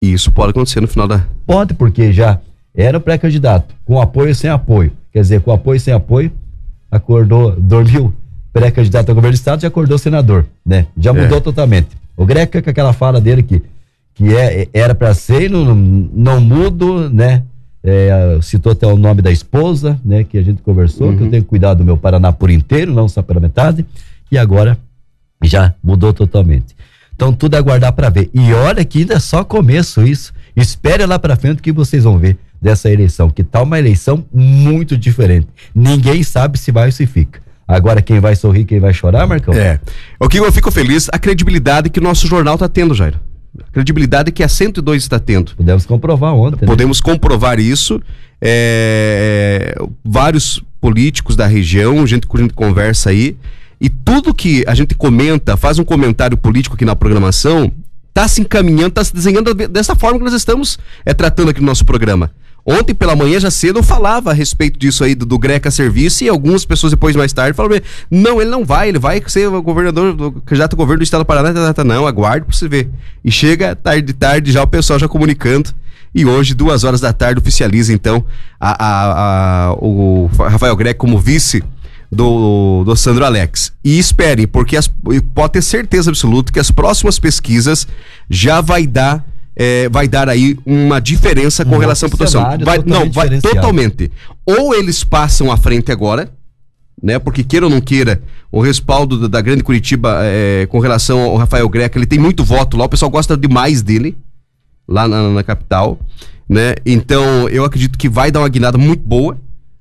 E isso pode acontecer no final da... Pode, porque já era pré-candidato, com apoio ou sem apoio. Quer dizer, com apoio ou sem apoio, acordou, dormiu pré-candidato ao governo do estado, já acordou senador, né? Já mudou totalmente. O Greca, com aquela fala dele que era para ser, não mudo, né? Citou até o nome da esposa, né? Que a gente conversou, que eu tenho que cuidar do meu Paraná por inteiro, não só pela metade, e agora já mudou totalmente. Então tudo é aguardar para ver. E olha que ainda é só começo isso. Espere lá para frente que vocês vão ver dessa eleição, que tá uma eleição muito diferente. Ninguém sabe se vai ou se fica. Agora quem vai sorrir, quem vai chorar, Marcão? O que eu fico feliz, a credibilidade que o nosso jornal tá tendo, Jair. A credibilidade que a 102 está tendo. Pudemos comprovar ontem. Podemos comprovar isso. Vários políticos da região, gente que a gente conversa aí, e tudo que a gente comenta, faz um comentário político aqui na programação, tá se encaminhando, tá se desenhando dessa forma que nós estamos tratando aqui no nosso programa. Ontem pela manhã, já cedo, eu falava a respeito disso aí, do Greca Serviço, e algumas pessoas depois, mais tarde, falaram, não, ele não vai, ele vai ser o governador, candidato ao governo do estado do Paraná, não, aguarde pra você ver. E chega tarde, já o pessoal já comunicando, e hoje, 2h da tarde, oficializa então o Rafael Greca como vice do Sandro Alex. E esperem, porque pode ter certeza absoluta que as próximas pesquisas já vai dar aí uma diferença com relação à pontuação. Vai totalmente. Ou eles passam à frente agora, né? Porque queira ou não queira, o respaldo da Grande Curitiba com relação ao Rafael Greca, ele tem muito voto lá, o pessoal gosta demais dele lá na capital, né? Então eu acredito que vai dar uma guinada muito boa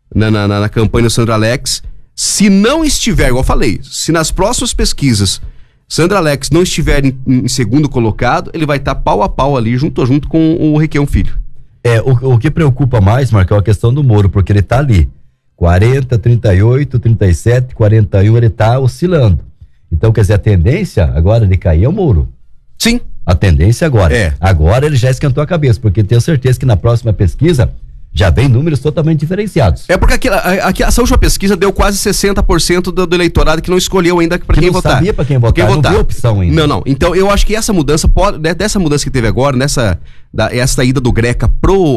na campanha do Sandro Alex. Se não estiver, igual eu falei, se nas próximas pesquisas Sandro Alex não estiver em segundo colocado, ele vai estar pau a pau ali, junto com o Requião Filho. O que preocupa mais, Marcão, é a questão do Moro, porque ele tá ali, 40, 38, 37, 41, ele tá oscilando. Então, quer dizer, a tendência agora de cair é o Moro. Sim. A tendência agora. Agora ele já esquentou a cabeça, porque tenho certeza que na próxima pesquisa já vem números totalmente diferenciados. Porque essa última pesquisa deu quase 60% do eleitorado que não escolheu ainda para quem votar. Não sabia para quem votar, não viu opção ainda. Não. Então eu acho que essa mudança dessa mudança que teve agora, essa ida do Greca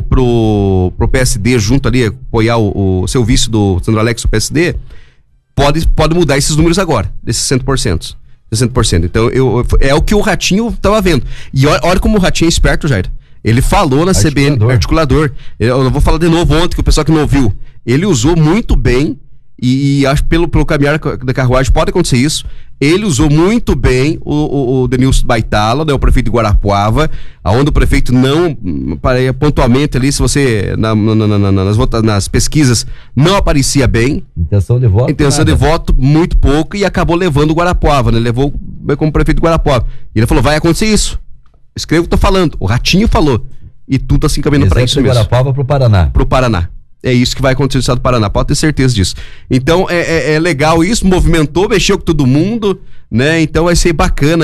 pro PSD junto ali, apoiar o seu vice do Sandro Alex do PSD, pode mudar esses números agora, desses 60%. Então é o que o Ratinho tava vendo. E olha como o Ratinho é esperto, Jair. Ele falou na CBN, articulador. Eu vou falar de novo ontem, que o pessoal que não ouviu. Ele usou muito bem, e acho que pelo caminhar da carruagem pode acontecer isso. Ele usou muito bem o Denilson Baitala, né, o prefeito de Guarapuava, onde o prefeito não, pontualmente ali, se você, nas pesquisas, não aparecia bem. Intenção de voto muito pouco, e acabou levando o Guarapuava, né? Levou como prefeito de Guarapuava. E ele falou, vai acontecer isso. Escreva o que eu tô falando. O Ratinho falou. E tudo assim caminhando para isso mesmo. Guarapuava pro Paraná. É isso que vai acontecer no estado do Paraná. Pode ter certeza disso. Então é legal isso. Movimentou, mexeu com todo mundo, né? Então vai ser bacana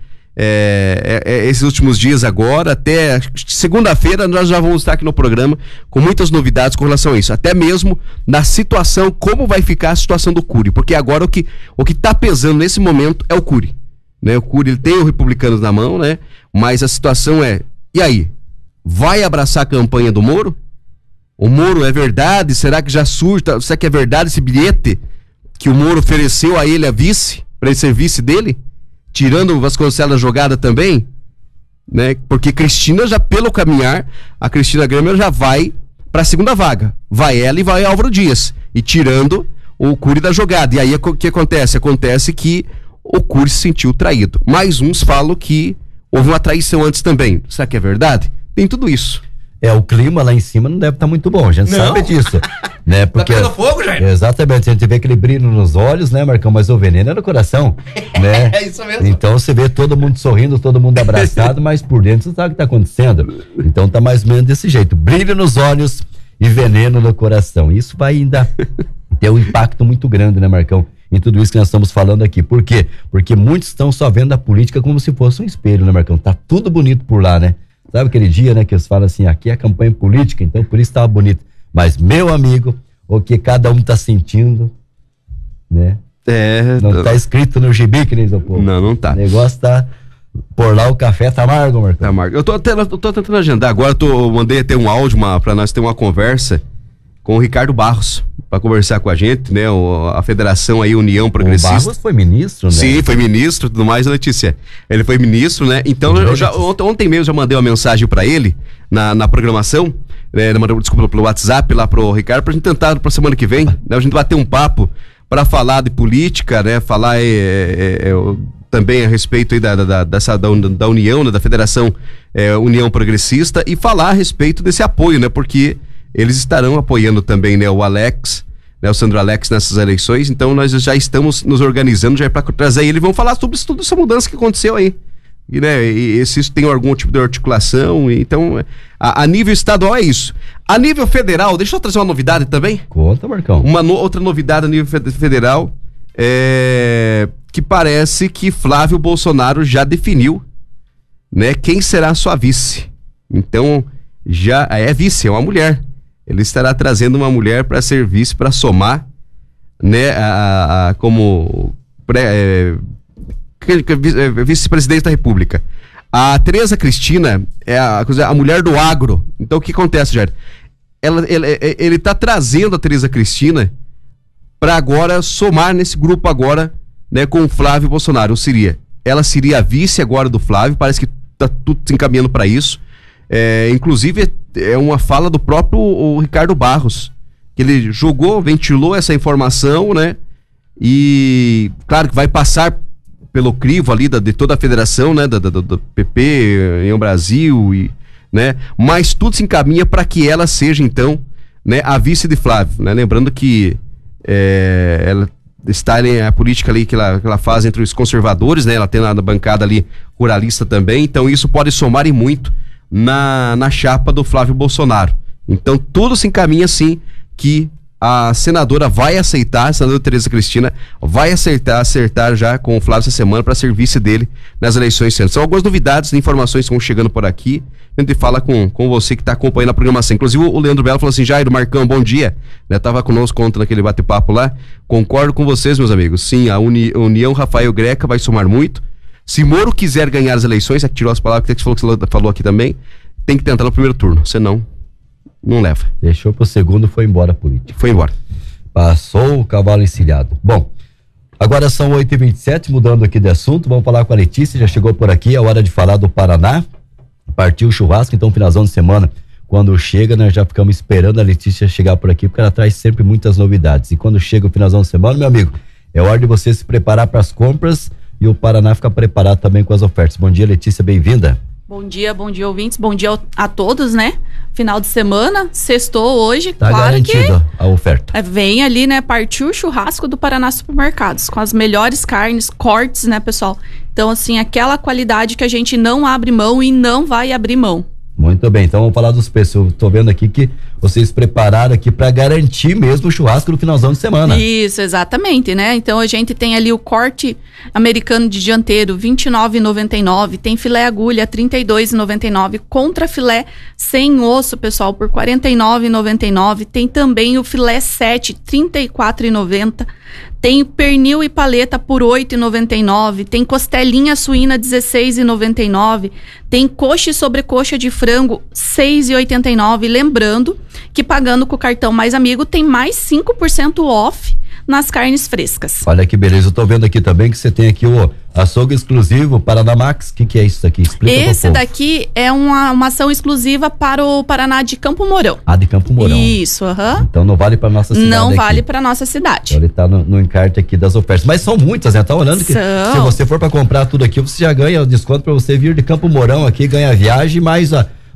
esses últimos dias agora. Até segunda-feira nós já vamos estar aqui no programa com muitas novidades com relação a isso. Até mesmo na situação, como vai ficar a situação do Cury. Porque agora o que tá pesando nesse momento é o Cury. Né? O Cury, ele tem o Republicanos na mão, né? Mas a situação e aí? Vai abraçar a campanha do Moro? O Moro é verdade? Será que já surge? Será que é verdade esse bilhete que o Moro ofereceu a ele a vice, para ele ser vice dele? Tirando o Vasconcelos da jogada também? Né? Porque Cristina já, pelo caminhar, a Cristina Graham já vai para a segunda vaga. Vai ela e vai Álvaro Dias. E tirando o Cury da jogada. E aí o que acontece? Acontece que o Cury se sentiu traído. Mais uns falam que houve uma traição antes também. Será que é verdade? Tem tudo isso. O clima lá em cima não deve estar muito bom, a gente sabe disso. Né? Porque, tá pegando fogo, Jair? Exatamente, a gente vê aquele brilho nos olhos, né, Marcão? Mas o veneno é no coração, né? É isso mesmo. Então você vê todo mundo sorrindo, todo mundo abraçado, mas por dentro você sabe o que está acontecendo. Então tá mais ou menos desse jeito. Brilho nos olhos e veneno no coração. Isso vai ainda ter um impacto muito grande, né, Marcão? Em tudo isso que nós estamos falando aqui. Por quê? Porque muitos estão só vendo a política como se fosse um espelho, né, Marcão? Tá tudo bonito por lá, né? Sabe aquele dia, né, que eles falam assim, aqui é a campanha política, então por isso tava bonito. Mas, meu amigo, o que cada um tá sentindo, né? Não tá escrito no gibi, que nem o povo. Não tá. O negócio tá Por lá o café tá amargo, Marcão. Tá amargo. Eu tô tentando agendar agora, mandei até um áudio pra nós ter uma conversa com o Ricardo Barros, para conversar com a gente, né? A federação aí, União Progressista. O Barros foi ministro, né? Sim, foi ministro e tudo mais, Letícia. Ele foi ministro, né? Então, ontem mesmo já mandei uma mensagem para ele na programação, desculpa, pelo WhatsApp lá pro Ricardo, pra gente tentar pra semana que vem, né? A gente bater um papo para falar de política, né? Falar também a respeito aí da União, né? Da Federação União Progressista, e falar a respeito desse apoio, né? Porque eles estarão apoiando também, né, o Alex, né, o Sandro Alex nessas eleições. Então nós já estamos nos organizando já para trazer ele. Vamos falar sobre tudo essa mudança que aconteceu aí. E, né, se isso tem algum tipo de articulação. Então, a nível estadual é isso. A nível federal, deixa eu trazer uma novidade também. Conta, Marcão. Outra novidade a nível federal que parece que Flávio Bolsonaro já definiu, né, quem será a sua vice. Então, já é vice, é uma mulher. Ele estará trazendo uma mulher para ser vice, para somar, né, como vice-presidente da República. A Tereza Cristina é a mulher do agro. Então o que acontece, Jair? Ele está trazendo a Tereza Cristina para agora somar nesse grupo agora, né, com o Flávio Bolsonaro. Ela seria a vice agora do Flávio, parece que está tudo se encaminhando para isso. Inclusive é uma fala do próprio Ricardo Barros, que ele ventilou essa informação, né? E claro que vai passar pelo crivo ali de toda a federação, né? Do PP em Brasil, né? Mas tudo se encaminha para que ela seja então, né, a vice de Flávio, né? Lembrando que ela está a política ali que ela faz entre os conservadores, né? Ela tem na bancada ali ruralista também, então isso pode somar e muito na chapa do Flávio Bolsonaro. Então tudo se encaminha assim que a senadora vai aceitar, a senadora Tereza Cristina vai acertar já com o Flávio essa semana para ser vice dele nas eleições. São algumas novidades, informações que vão chegando por aqui. A gente fala com você que está acompanhando a programação. Inclusive o Leandro Belo falou assim: Jair, Marcão, bom dia, né? Tava conosco ontem naquele bate-papo lá. Concordo com vocês, meus amigos. Sim, a União Rafael Greca vai somar muito. Se Moro quiser ganhar as eleições, que tirou as palavras que você falou aqui também, tem que tentar no primeiro turno, senão não leva. Deixou pro segundo, foi embora a política. Foi embora. Passou o cavalo encilhado. Bom, agora são 8h27, mudando aqui de assunto, vamos falar com a Letícia, já chegou por aqui, é hora de falar do Paraná. Partiu o churrasco, então finalzão de semana, quando chega, nós já ficamos esperando a Letícia chegar por aqui, porque ela traz sempre muitas novidades. E quando chega o finalzão de semana, meu amigo, é hora de você se preparar para as compras e o Paraná fica preparado também com as ofertas. Bom dia, Letícia, bem-vinda. Bom dia, ouvintes, bom dia a todos, né? Final de semana, sextou hoje, tá claro garantida a oferta. Vem ali, né? Partiu o churrasco do Paraná Supermercados, com as melhores carnes, cortes, né, pessoal? Então, assim, aquela qualidade que a gente não abre mão e não vai abrir mão. Muito bem, então vamos falar dos preços. Eu tô vendo aqui que vocês prepararam aqui para garantir mesmo o churrasco no finalzão de semana. Isso, exatamente, né? Então a gente tem ali o corte americano de dianteiro, R$29,99, tem filé agulha, R$32,99, contra filé sem osso, pessoal, por R$49,99, tem também o filé 7, R$34,90, tem pernil e paleta por R$8,99, tem costelinha suína R$16,99, tem coxa e sobrecoxa de frango R$6,89, lembrando que pagando com o cartão Mais Amigo tem mais 5% off nas carnes frescas. Olha que beleza, eu tô vendo aqui também que você tem aqui o açougue exclusivo Paraná Max. O que é isso daqui? Explica. Esse daqui é uma ação exclusiva para o Paraná de Campo Mourão. Ah, de Campo Mourão. Isso, aham. Então não vale para nossa cidade. Não vale para nossa cidade. Então ele tá no encarte aqui das ofertas. Mas são muitas, né? Tá olhando que se você for para comprar tudo aqui, você já ganha o desconto para você vir de Campo Mourão aqui, ganha a viagem mais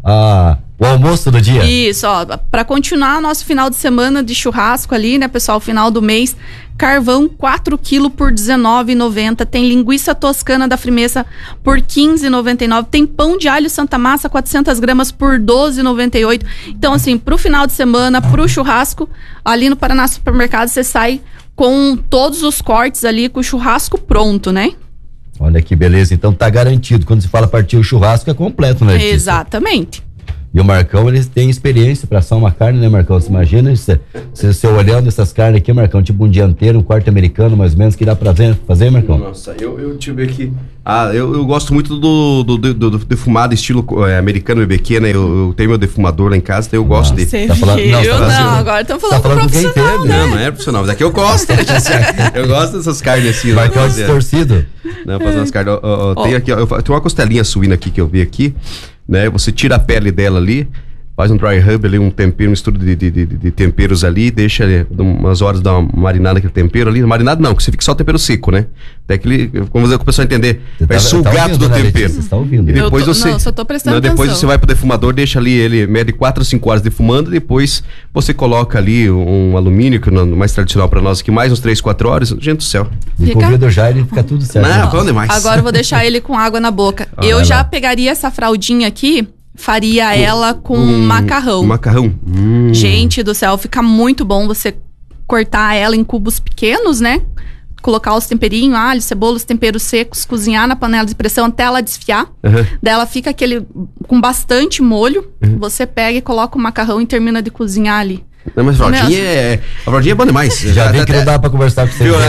o almoço do dia. Isso, ó, para continuar nosso final de semana de churrasco ali, né, pessoal, final do mês, carvão 4 kg por R$19,90, tem linguiça toscana da Frimeza por R$15,99, tem pão de alho Santa Massa 400 gramas por R$12,98. Então, assim, pro final de semana, pro churrasco, ali no Paraná Supermercado, você sai com todos os cortes ali, com o churrasco pronto, né? Olha que beleza, então tá garantido, quando se fala partir o churrasco é completo, né, Letícia? Exatamente. E o Marcão, ele tem experiência para assar uma carne, né, Marcão? Você imagina, você olhando essas carnes aqui, Marcão, tipo um dianteiro, um quarto americano, mais ou menos, que dá pra fazer, Marcão? Nossa, deixa eu ver aqui. Eu gosto muito do defumado estilo americano BBQ, né? Eu tenho meu defumador lá em casa, então eu gosto dele. Você tá falando, viu? Não, Agora estamos falando com quem profissional, teve, né? Não é profissional, mas aqui eu gosto. Eu gosto dessas carnes assim. Marcão distorcido. Não, fazer umas carnes. Tem aqui, eu tenho uma costelinha suína aqui que eu vi aqui, né? Você tira a pele dela ali, faz um dry rub ali, um tempero, um estudo de temperos ali, deixa ali umas horas dar uma marinada aquele tempero ali. Marinado não, que você fica só o tempero seco, né? Até aquele, como o pessoal entender, vai sugar tudo do tempero. Você tá ouvindo. E depois só tô prestando depois atenção. você vai pro defumador, deixa ali, ele mede 4 a 5 horas defumando, depois você coloca ali um alumínio, que é o mais tradicional pra nós aqui, mais uns 3, 4 horas, gente do céu. E convida o Jair e fica tudo certo. Não, bom demais. Agora eu vou deixar ele com água na boca. Eu já pegaria essa fraldinha aqui, faria ela com macarrão. Macarrão. Gente do céu, fica muito bom você cortar ela em cubos pequenos, né? Colocar os temperinhos, alho, cebola, os temperos secos, cozinhar na panela de pressão até ela desfiar. Daí ela fica aquele com bastante molho. Você pega e coloca o macarrão e termina de cozinhar ali. Não, mas a fraldinha é bom demais. Já vi que não dá pra conversar com você. Viu,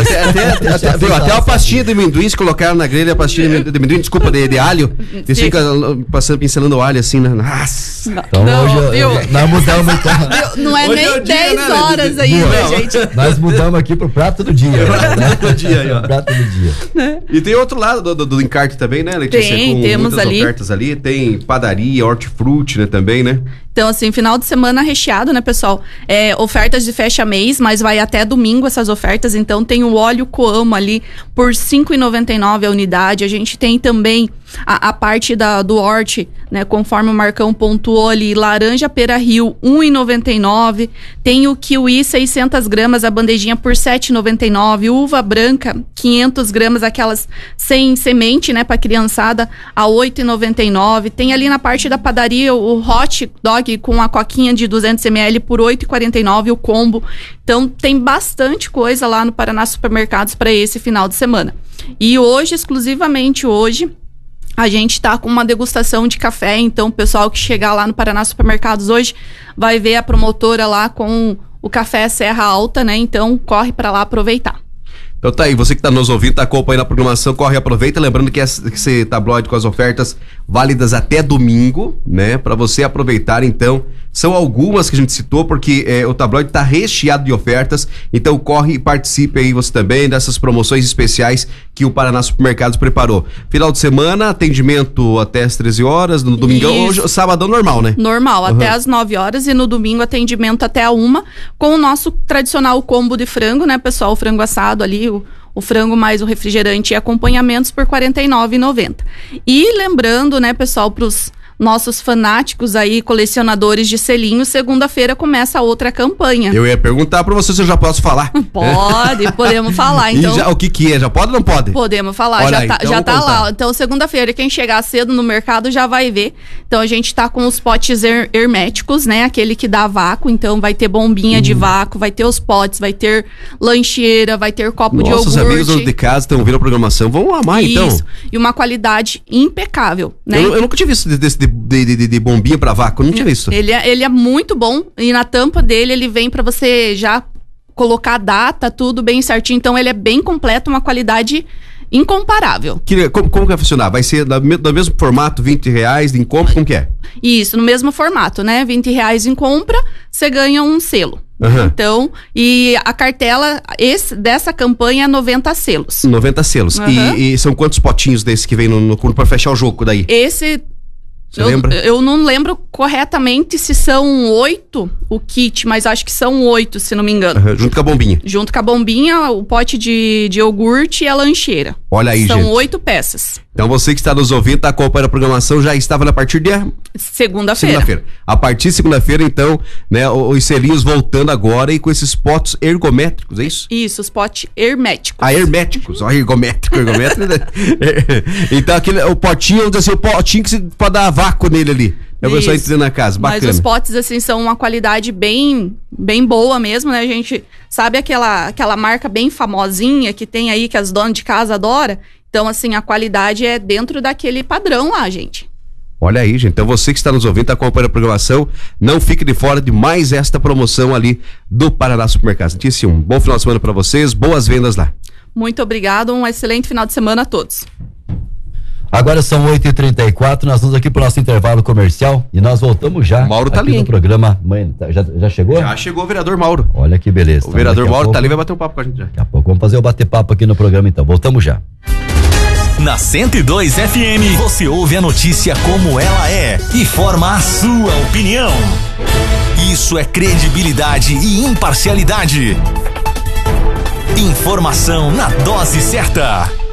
até a pastinha de amendoim, se colocaram na grelha, a pastinha de amendoim, desculpa, de alho. E fica pincelando o alho assim, né? Nossa. Então Não, hoje nós mudamos então. Não é Hoje é nem o dia, 10 né, horas Lili? ainda, Não. gente. Nós mudamos aqui pro prato do dia. Prato do dia aí, ó. Prato do dia. E tem outro lado do encarte também, né, Letícia? Temos muitas ali. ofertas ali. Tem padaria, hortifruti, né, também, né? Então, assim, final de semana recheado, né, pessoal? Ofertas de fecha mês, mas vai até domingo essas ofertas. Então, tem o óleo Coamo ali por R$ 5,99 a unidade. A gente tem também a parte do horti, né, conforme o Marcão pontuou ali, laranja Pera Rio, R$ 1,99. Tem o kiwi, 600 gramas, a bandejinha por R$ 7,99. Uva branca, 500 gramas, aquelas sem semente, né, pra criançada, a R$ 8,99. Tem ali na parte da padaria o hot dog com a coquinha de 200 ml por R$ 8,49 o combo. Então tem bastante coisa lá no Paraná Supermercados para esse final de semana. E hoje, exclusivamente hoje, a gente tá com uma degustação de café. Então o pessoal que chegar lá no Paraná Supermercados hoje vai ver a promotora lá com o café Serra Alta, né? Então corre para lá aproveitar. Então tá aí, você que tá nos ouvindo, tá acompanhando a programação, corre e aproveita, lembrando que esse tabloide com as ofertas válidas até domingo, né, pra você aproveitar. Então, são algumas que a gente citou, porque o tabloide tá recheado de ofertas, então corre e participe aí você também dessas promoções especiais que o Paraná Supermercados preparou. Final de semana, atendimento até as 13 horas, no domingão, hoje, sábado normal, né? Normal, até as 9 horas, e no domingo atendimento até a 1, com o nosso tradicional combo de frango, né, pessoal, o frango assado ali, o frango mais o refrigerante e acompanhamentos por R$ 49,90. E lembrando, né, pessoal, pros nossos fanáticos aí, colecionadores de selinhos, segunda-feira começa a outra campanha. Eu ia perguntar pra você se eu já posso falar. Podemos falar, então. E o que é? Já pode ou não pode? Podemos falar, Olha já aí, tá, então já vamos tá contar. lá. Então, segunda-feira, quem chegar cedo no mercado já vai ver. Então, a gente tá com os potes herméticos, né? Aquele que dá vácuo. Então, vai ter bombinha de vácuo, vai ter os potes, vai ter lancheira, vai ter copo de iogurte. Nossos amigos de casa estão ouvindo a programação, vão amar então. Isso. E uma qualidade impecável, né? Eu nunca tinha visto desse de bombinha pra vácuo, não tinha visto. Ele é muito bom, e na tampa dele ele vem pra você já colocar a data, tudo bem certinho. Então ele é bem completo, uma qualidade incomparável. Como que vai funcionar? Vai ser do mesmo formato, R$20 em compra, como que é? Isso, no mesmo formato, né? R$20 em compra, você ganha um selo. Uhum. Então, e a cartela dessa campanha é 90 selos. 90 selos. Uhum. E são quantos potinhos desse que vem pra fechar o jogo daí? Esse... Você lembra? Eu não lembro corretamente se são 8 o kit, mas acho que são 8, se não me engano. Uhum, junto com a bombinha. Junto com a bombinha, o pote de iogurte e a lancheira. Olha aí, São gente. 8 peças. Então você que está nos ouvindo, tá acompanhando a programação, já estava a partir de Segunda-feira. A partir de segunda-feira, então, né, os selinhos voltando agora e com esses potes ergométricos, é isso? Isso, os potes herméticos. Ah, herméticos, ó, ergométrico, né? Então, o potinho, vamos dizer assim, o potinho que você pode dar vácuo nele ali. É o pessoal entrando na casa, bacana. Mas os potes, assim, são uma qualidade bem boa mesmo, né? A gente sabe aquela marca bem famosinha que tem aí, que as donas de casa adoram. Então, assim, a qualidade é dentro daquele padrão lá, gente. Olha aí, gente. Então você que está nos ouvindo, está acompanhando a programação, não fique de fora de mais esta promoção ali do Paraná Supermercados. Notícia, um bom final de semana para vocês, boas vendas lá. Muito obrigado, um excelente final de semana a todos. Agora são 8h34, nós vamos aqui para o nosso intervalo comercial e nós voltamos já. O Mauro tá ali no programa. Mãe, já chegou? Já chegou o vereador Mauro. Olha que beleza. O vereador Mauro tá ali, vai bater um papo com a gente já. Daqui a pouco vamos fazer o bate-papo aqui no programa então. Voltamos já. Na 102 FM, você ouve a notícia como ela é e forma a sua opinião. Isso é credibilidade e imparcialidade. Informação na dose certa.